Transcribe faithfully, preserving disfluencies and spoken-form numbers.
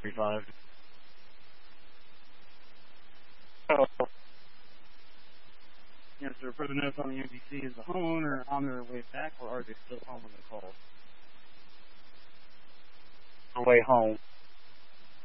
thirty-five. Oh. Yes, sir. Further notice on the M D C, is the homeowner on their way back, or are they still home when they call? On the way home.